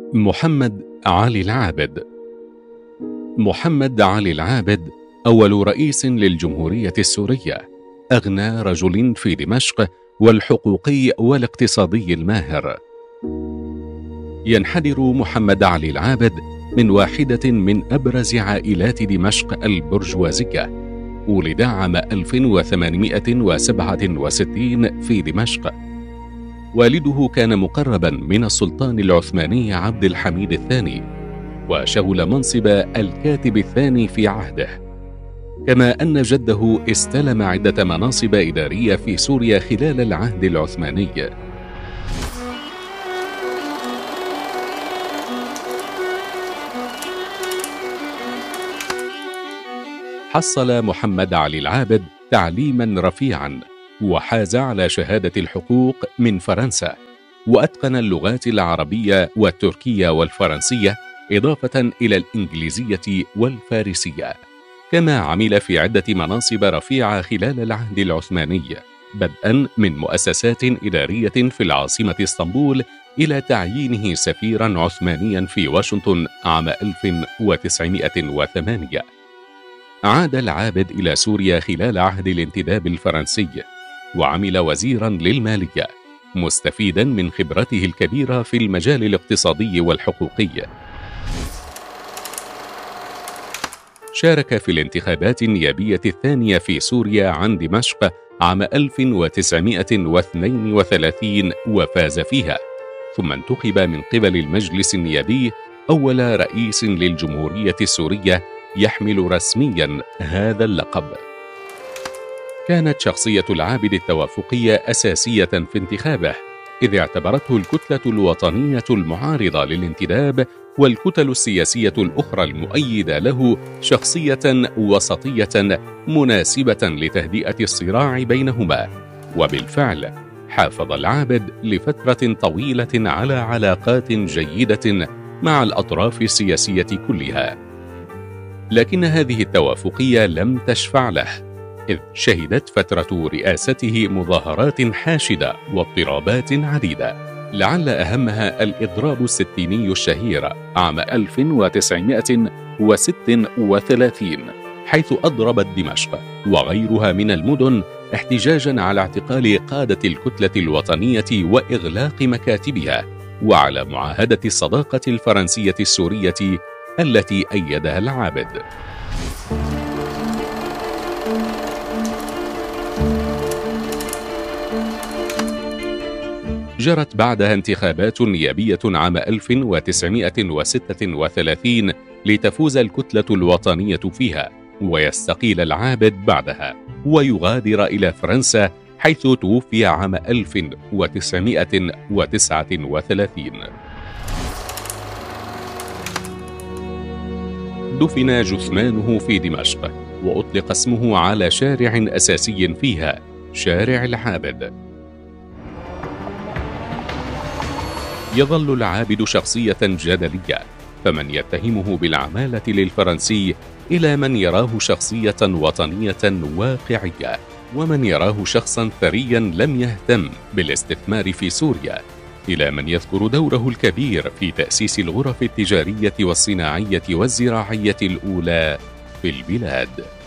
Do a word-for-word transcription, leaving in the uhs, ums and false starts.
محمد علي العابد. محمد علي العابد أول رئيس للجمهورية السورية، أغنى رجل في دمشق والحقوقي والاقتصادي الماهر. ينحدر محمد علي العابد من واحدة من أبرز عائلات دمشق البرجوازية. ولد عام ألف وثمانمائة وسبعة وستين في دمشق. والده كان مقربا من السلطان العثماني عبد الحميد الثاني، وشغل منصب الكاتب الثاني في عهده، كما أن جده استلم عدة مناصب إدارية في سوريا خلال العهد العثماني. حصل محمد علي العابد تعليما رفيعا، وحاز على شهادة الحقوق من فرنسا، وأتقن اللغات العربية والتركية والفرنسية إضافة إلى الإنجليزية والفارسية. كما عمل في عدة مناصب رفيعة خلال العهد العثماني، بدءا من مؤسسات إدارية في العاصمة اسطنبول إلى تعيينه سفيرا عثمانيا في واشنطن عام ألف وتسعمائة وثمانية. عاد العابد إلى سوريا خلال عهد الانتداب الفرنسي، وعمل وزيرا للمالية، مستفيدا من خبرته الكبيرة في المجال الاقتصادي والحقوقي. شارك في الانتخابات النيابية الثانية في سوريا عن دمشق عام ألف وتسعمائة واثنين وثلاثين وفاز فيها، ثم انتخب من قبل المجلس النيابي أول رئيس للجمهورية السورية يحمل رسميا هذا اللقب. كانت شخصية العابد التوافقية أساسية في انتخابه، إذ اعتبرته الكتلة الوطنية المعارضة للانتداب والكتل السياسية الأخرى المؤيدة له شخصية وسطية مناسبة لتهدئة الصراع بينهما. وبالفعل حافظ العابد لفترة طويلة على علاقات جيدة مع الأطراف السياسية كلها، لكن هذه التوافقية لم تشفع له، إذ شهدت فترة رئاسته مظاهرات حاشدة واضطرابات عديدة، لعل أهمها الإضراب الستيني الشهير عام ألف وتسعمائة وستة وثلاثين، حيث أضربت دمشق وغيرها من المدن احتجاجا على اعتقال قادة الكتلة الوطنية وإغلاق مكاتبها، وعلى معاهدة الصداقة الفرنسية السورية التي أيدها العابد. جرت بعدها انتخابات نيابية عام ألف وتسعمائة وستة وثلاثين لتفوز الكتلة الوطنية فيها، ويستقيل العابد بعدها ويغادر إلى فرنسا، حيث توفي عام ألف وتسعمائة وتسعة وثلاثين. دفن جثمانه في دمشق، وأطلق اسمه على شارع أساسي فيها، شارع العابد. يظل العابد شخصية جدلية، فمن يتهمه بالعمالة للفرنسي، إلى من يراه شخصية وطنية واقعية، ومن يراه شخصا ثريا لم يهتم بالاستثمار في سوريا، إلى من يذكر دوره الكبير في تأسيس الغرف التجارية والصناعية والزراعية الأولى في البلاد.